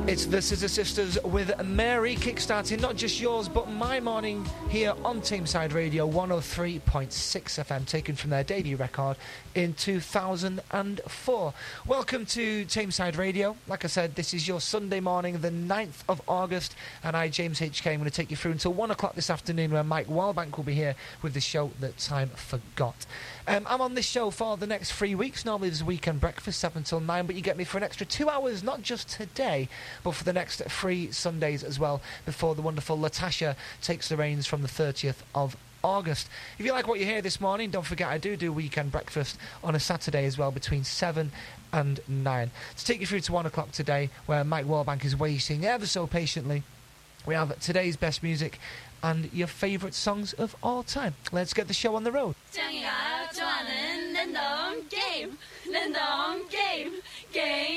It's the Scissor Sisters with Mary, kickstarting not just yours but my morning here on Tameside Radio 103.6 FM, taken from their debut record in 2004. Welcome to Tameside Radio. Like I said, this is your Sunday morning, the 9th of August, and I, James HK, am going to take you through until 1 o'clock this afternoon, where Mike Wellbank will be here with the show that time forgot. I'm on this show for the next 3 weeks. Normally there's a weekend breakfast, 7 till 9, but you get me for an extra 2 hours, not just today, but for the next 3 Sundays as well, before the wonderful Latasha takes the reins from the 30th of August. If you like what you hear this morning, don't forget I do weekend breakfast on a Saturday as well, between 7 and 9. To take you through to 1 o'clock today, where Mike Wellbank is waiting ever so patiently, we have today's best music and your favourite songs of all time. Let's get the show on the road. 짱이가 좋아하는 랜덤 게임, 랜덤 게임, 게임